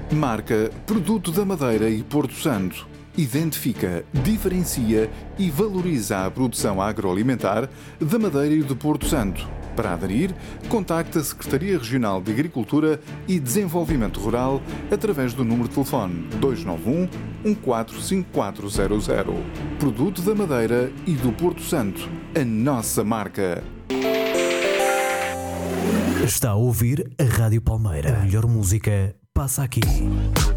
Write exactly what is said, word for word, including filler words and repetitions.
Marca Produto da Madeira e Porto Santo. Identifica, diferencia e valoriza a produção agroalimentar da Madeira e de Porto Santo. Para aderir, contacte a Secretaria Regional de Agricultura e Desenvolvimento Rural através do número de telefone dois nove um, um quatro cinco quatro zero zero. Produto da Madeira e do Porto Santo. A nossa marca. Está a ouvir a Rádio Palmeira. A melhor música passa aqui.